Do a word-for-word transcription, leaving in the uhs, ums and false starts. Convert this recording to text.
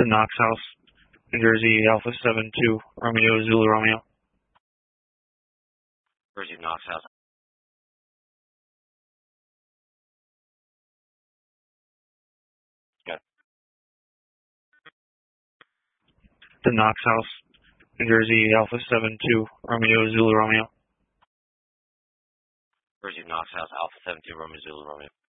The Knox House, New Jersey, Alpha seven two, Romeo, Zulu, Romeo. Jersey, Knox House. Got it. The Knox House, New Jersey, Alpha seven two, Romeo, Zulu, Romeo. Jersey, Knox House, Alpha seven two, Romeo, Zulu, Romeo.